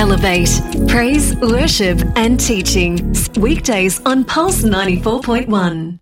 Elevate. Praise, worship and teaching. Weekdays on Pulse 94.1.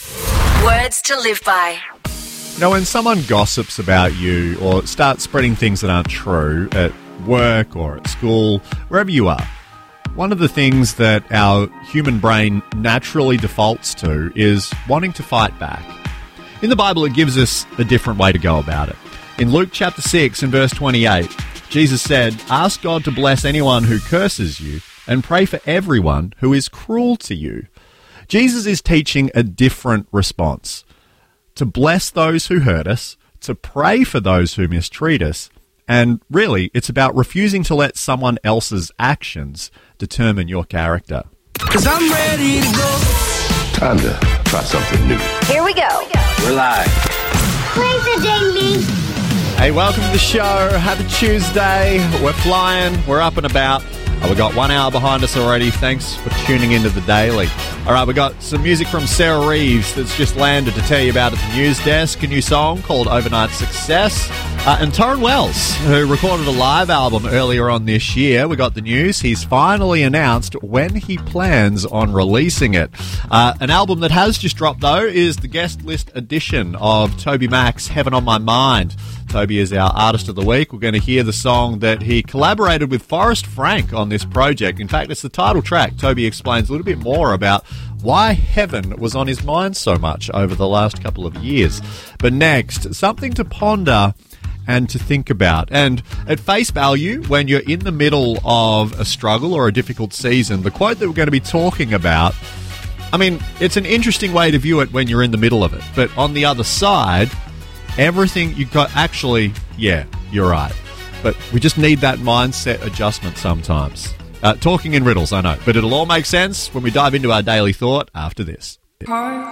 Words to live by. Now, when someone gossips about you or starts spreading things that aren't true at work or at school, wherever you are, one of the things that our human brain naturally defaults to is wanting to fight back. In the Bible, it gives us a different way to go about it. In Luke chapter 6 and verse 28, Jesus said, "Ask God to bless anyone who curses you and pray for everyone who is cruel to you." Jesus is teaching a different response. To bless those who hurt us, to pray for those who mistreat us, and really, it's about refusing to let someone else's actions determine your character. 'Cause I'm ready to go. Time to try something new. Here we go. We're live. Play the ding-ding. Hey, welcome to the show. Happy Tuesday. We're flying. We're up and about. We've got 1 hour behind us already. Thanks for tuning into the Daily. All right, we've got some music from Sarah Reeves that's just landed to tell you about at the news desk. A new song called Overnight Success. And Torrin Wells, who recorded a live album earlier on this year. We got the news. He's finally announced when he plans on releasing it. An album that has just dropped, though, is the guest list edition of Toby Mac's Heaven on My Mind. Toby is our Artist of the Week. We're going to hear the song that he collaborated with Forrest Frank on this project. In fact, it's the title track. Toby explains a little bit more about why heaven was on his mind so much over the last couple of years. But next, something to ponder and to think about. And at face value, when you're in the middle of a struggle or a difficult season, the quote that we're going to be talking about, I mean, it's an interesting way to view it when you're in the middle of it. But on the other side, everything you got, actually, yeah, you're right. But we just need that mindset adjustment sometimes. Talking in riddles, I know. But it'll all make sense when we dive into our daily thought after this.